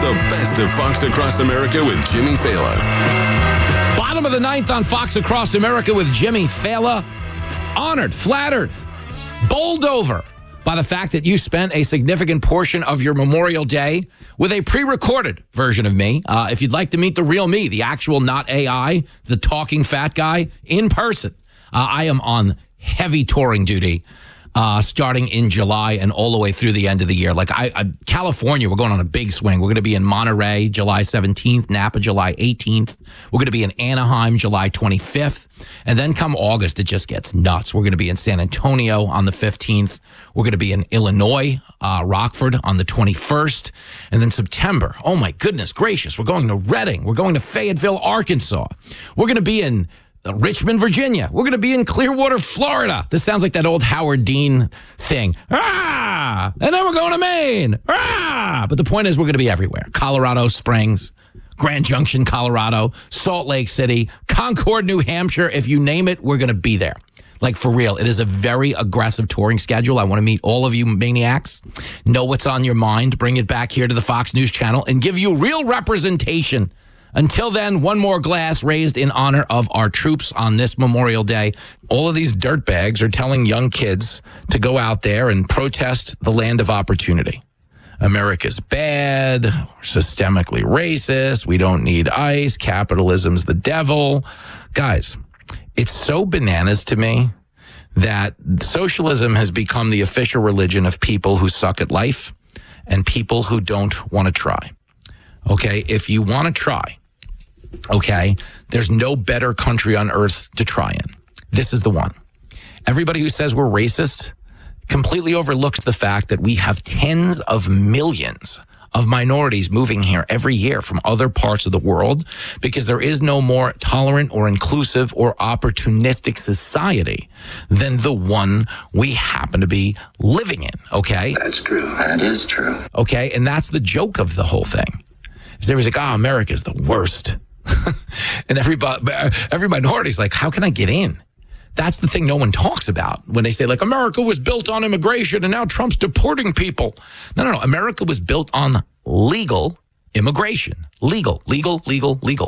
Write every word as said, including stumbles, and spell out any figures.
The best of Fox Across America with Jimmy Fallon. Bottom of the ninth on Fox Across America with Jimmy Fallon. Honored, flattered, bowled over by the fact that you spent a significant portion of your Memorial Day with a pre-recorded version of me. Uh, if you'd like to meet the real me, the actual not A I, the talking fat guy, in person, uh, I am on heavy touring duty uh, starting in July and all the way through the end of the year. Like I, I California, we're going on a big swing. We're going to be in Monterey, July seventeenth, Napa, July eighteenth. We're going to be in Anaheim, July twenty-fifth. And then come August, it just gets nuts. We're going to be in San Antonio on the fifteenth. We're going to be in Illinois, uh, Rockford on the twenty-first. And then September, oh my goodness gracious, we're going to Reading. We're going to Fayetteville, Arkansas. We're going to be in Richmond, Virginia. We're going to be in Clearwater, Florida. This sounds like that old Howard Dean thing. Ah! And then we're going to Maine. Ah! But the point is we're going to be everywhere. Colorado Springs, Grand Junction, Colorado, Salt Lake City, Concord, New Hampshire. If you name it, we're going to be there. Like, for real, it is a very aggressive touring schedule. I want to meet all of you maniacs, know what's on your mind, bring it back here to the Fox News Channel, and give you real representation. Until then, one more glass raised in honor of our troops on this Memorial Day. All of these dirtbags are telling young kids to go out there and protest the land of opportunity. America's bad, we're systemically racist, we don't need ICE, capitalism's the devil. Guys, it's so bananas to me that socialism has become the official religion of people who suck at life and people who don't want to try. Okay, if you want to try, okay, there's no better country on earth to try in. This is the one. Everybody who says we're racist completely overlooks the fact that we have tens of millions of minorities moving here every year from other parts of the world because there is no more tolerant or inclusive or opportunistic society than the one we happen to be living in, okay? That's true. That is true. Okay, and that's the joke of the whole thing. Is there was like, oh, America's the worst. And everybody, every minority's like, how can I get in? That's the thing no one talks about when they say, like, America was built on immigration and now Trump's deporting people. No, no, no. America was built on legal immigration. Legal, legal, legal, legal.